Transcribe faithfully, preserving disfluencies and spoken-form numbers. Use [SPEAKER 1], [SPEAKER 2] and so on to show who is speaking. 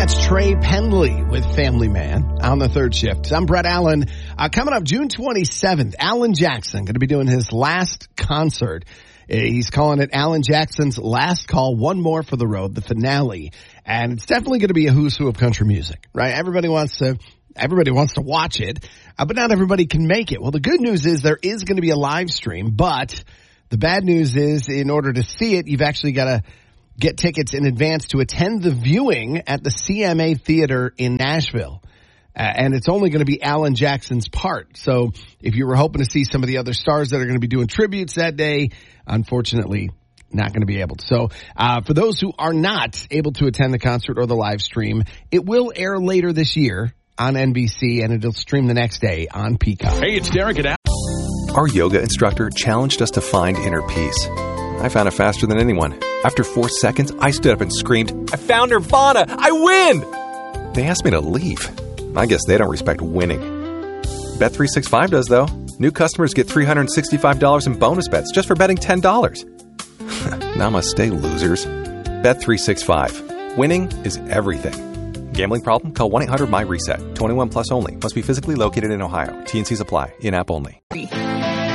[SPEAKER 1] That's Trey Pendley with Family Man on the third shift. I'm Brett Allen. Uh, coming up June twenty-seventh, Alan Jackson going to be doing his last concert. He's calling it Alan Jackson's Last Call, One More for the Road, the finale. And it's definitely going to be a who's who of country music, right? Everybody wants to, everybody wants to watch it, uh, but not everybody can make it. Well, the good news is there is going to be a live stream, but the bad news is in order to see it, you've actually got to get tickets in advance to attend the viewing at the C M A Theater in Nashville. Uh, and it's only going to be Alan Jackson's part. So if you were hoping to see some of the other stars that are going to be doing tributes that day, unfortunately, not going to be able to. So uh, for those who are not able to attend the concert or the live stream, it will air later this year on N B C, and it'll stream the next day on Peacock.
[SPEAKER 2] Hey, it's Derek and Al.
[SPEAKER 3] Our yoga instructor challenged us to find inner peace. I found it faster than anyone. After four seconds, I stood up and screamed, "I found Nirvana! I win!" They asked me to leave. I guess they don't respect winning. Bet three sixty-five does, though. New customers get three hundred sixty-five dollars in bonus bets just for betting ten dollars. Namaste, losers. Bet three sixty-five. Winning is everything. Gambling problem? Call one eight hundred my reset. twenty-one plus only. Must be physically located in Ohio. T and C's apply. In-app only.